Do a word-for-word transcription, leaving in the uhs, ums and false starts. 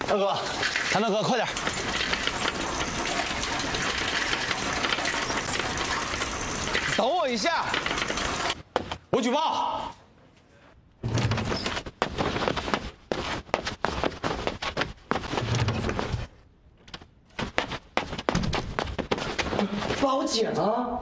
大哥，谭大哥，快点！等我一下，我举报。 报警啊！